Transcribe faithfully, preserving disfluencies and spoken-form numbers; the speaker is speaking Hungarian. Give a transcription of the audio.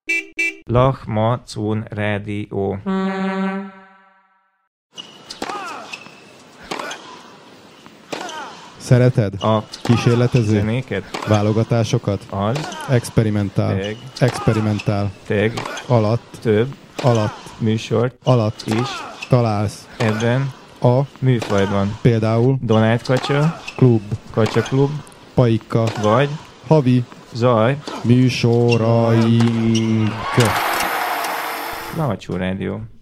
Lachmacun rádió. Szereted? A kísérletező? zenéket? Válogatásokat? Az. Experimentál. Teg. Experimentál. Teg. Alatt. Több. Alatt. Műsort. Alatt. Is. Találsz. Ebben. A. Műfajban. Például. Donát Kacsa. Klub. Kacsa Klub. Paika. Vagy. Havi. Zaj. Műsoraik. Lachmacun rádió.